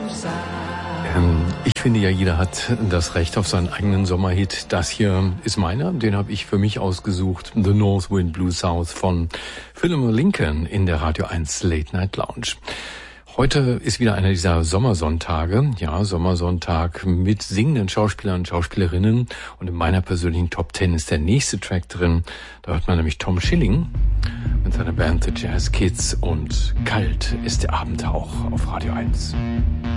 Ich finde ja, jeder hat das Recht auf seinen eigenen Sommerhit. Das hier ist meiner, den habe ich für mich ausgesucht. The North Wind Blue South von Philip Lincoln in der Radio 1 Late Night Lounge. Heute ist wieder einer dieser Sommersonntage, ja, Sommersonntag mit singenden Schauspielern und Schauspielerinnen. Und in meiner persönlichen Top 10 ist der nächste Track drin. Da hört man nämlich Tom Schilling mit seiner Band The Jazz Kids und Kalt ist der Abend auch auf Radio 1.